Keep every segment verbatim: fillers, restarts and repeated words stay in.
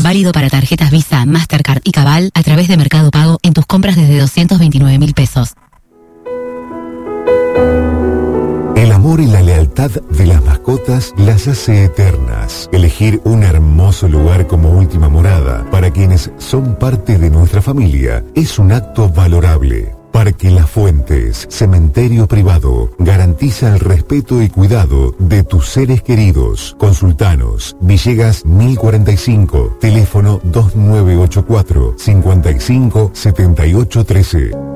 Válido para tarjetas Visa, Mastercard y Cabal a través de Mercado Pago en tus compras desde doscientos veintinueve mil pesos. El amor y la lealtad de las mascotas las hace eternas. Elegir un hermoso lugar como última morada para quienes son parte de nuestra familia es un acto valorable. Parque Las Fuentes, cementerio privado, garantiza el respeto y cuidado de tus seres queridos. Consultanos, Villegas mil cuarenta y cinco, teléfono dos nueve ocho cuatro, cinco cinco, siete ocho uno tres.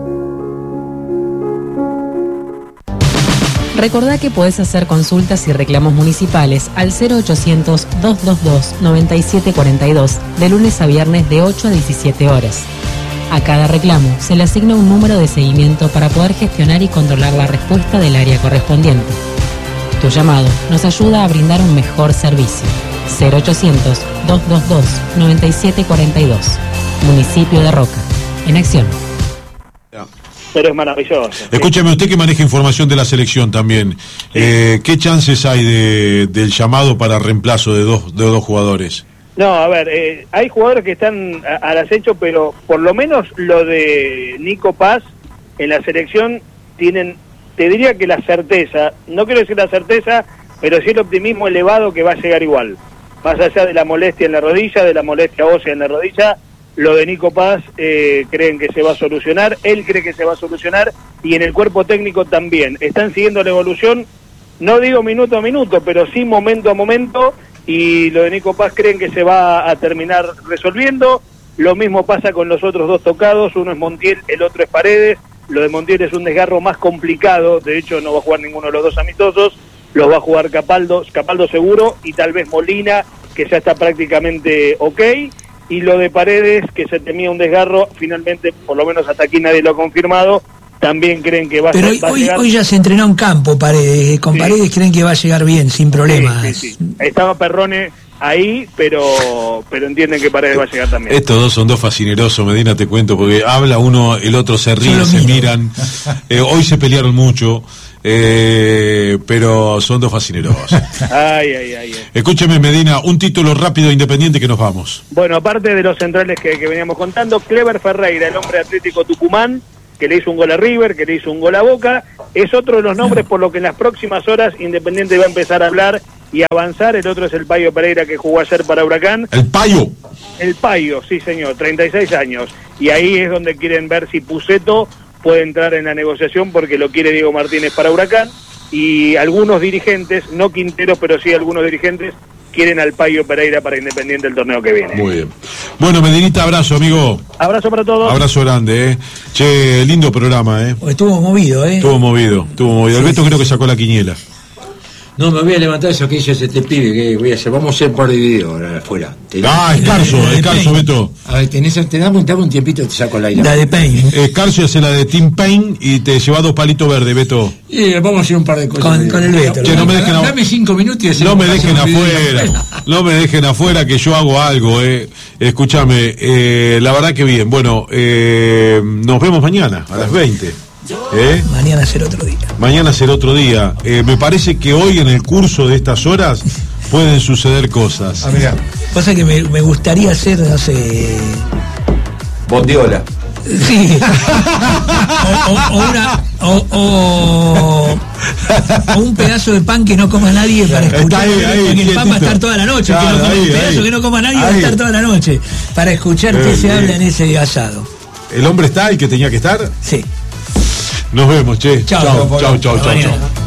Recordá que podés hacer consultas y reclamos municipales al cero ochocientos, doscientos veintidós, noventa y siete cuarenta y dos de lunes a viernes de ocho a diecisiete horas. A cada reclamo se le asigna un número de seguimiento para poder gestionar y controlar la respuesta del área correspondiente. Tu llamado nos ayuda a brindar un mejor servicio. cero ochocientos, doscientos veintidós, noventa y siete cuarenta y dos. Municipio de Roca. En acción. Pero es maravilloso. Escúcheme, usted que maneja información de la selección también, sí. eh, ¿qué chances hay de, del llamado para reemplazo de dos, de dos jugadores? No, a ver, eh, hay jugadores que están a, al acecho, pero por lo menos lo de Nico Paz en la selección tienen, te diría que la certeza, no quiero decir la certeza, pero sí el optimismo elevado que va a llegar igual. Más allá de la molestia en la rodilla, de la molestia ósea en la rodilla, lo de Nico Paz eh, creen que se va a solucionar, él cree que se va a solucionar y en el cuerpo técnico también. Están siguiendo la evolución, no digo minuto a minuto, pero sí momento a momento, y lo de Nico Paz creen que se va a terminar resolviendo. Lo mismo pasa con los otros dos tocados, uno es Montiel, el otro es Paredes. Lo de Montiel es un desgarro más complicado, de hecho no va a jugar ninguno de los dos amistosos, los va a jugar Capaldo, Capaldo seguro, y tal vez Molina, que ya está prácticamente ok. Y lo de Paredes, que se temía un desgarro, finalmente, por lo menos hasta aquí nadie lo ha confirmado, también creen que va, Pero a, hoy, va a llegar. Hoy ya se entrenó en campo Paredes, con sí. Paredes creen que va a llegar bien, sin problemas. Sí, sí, sí. Estaba Perrone ahí, pero pero entienden que Paredes va a llegar también. Estos dos son dos fascinerosos, Medina, te cuento, porque habla uno, el otro se ríe, se miro. miran. Eh, hoy se pelearon mucho. Eh, pero son dos fascinerosos. Ay, ay, ay, ay. Escúcheme, Medina, un título rápido Independiente que nos vamos. Bueno, aparte de los centrales que, que veníamos contando, Clever Ferreira, el hombre Atlético Tucumán, que le hizo un gol a River, que le hizo un gol a Boca, es otro de los nombres por lo que en las próximas horas Independiente va a empezar a hablar y avanzar. El otro es el Payo Pereira, que jugó ayer para Huracán. ¿El Payo? El Payo, sí señor, treinta y seis años. Y ahí es donde quieren ver si Pusetto puede entrar en la negociación, porque lo quiere Diego Martínez para Huracán, y algunos dirigentes, no Quintero, pero sí algunos dirigentes, quieren al Payo Pereira para Independiente el torneo que viene. Muy bien. Bueno, Medinita, abrazo, amigo. Abrazo para todos. Abrazo grande, ¿eh? Che, lindo programa, ¿eh? Estuvo movido, ¿eh? Estuvo movido, estuvo movido. El Beto creo que sacó la quiniela. No, me voy a levantar eso que hizo ese te pibe, que voy a hacer. Vamos a hacer un par de videos ahora afuera. Ah, Escarzo, Escarzo, Beto. A ver, tenés, te dame, dame un tiempito, te saco el aire. La de Pain. Escarzo hace la de Team Pain y te lleva dos palitos verdes, Beto. Y vamos a hacer un par de cosas. Con, con el Beto. Che, no me dejen dame, dame cinco minutos y No me dejen afuera. No me dejen afuera que yo hago algo, eh. Escúchame, eh, la verdad que bien. Bueno, eh, nos vemos mañana a las veinte. ¿Eh? Mañana será otro día. Mañana será otro día. Eh, me parece que hoy en el curso de estas horas pueden suceder cosas. Ah, mira. Pasa que me, me gustaría hacer, no sé. Bondiola. Sí. o, o, o, una, o, o, o un pedazo de pan que no coma nadie para escuchar. Ahí, ahí, porque el pan va a estar toda la noche. Claro, que no coma, ahí, un pedazo ahí. que no coma nadie ahí. va a estar toda la noche. Para escuchar qué se habla en ese asado. ¿El hombre está el que tenía que estar? Sí. Nos vemos, che. Chao, chao, chao, chao, chao.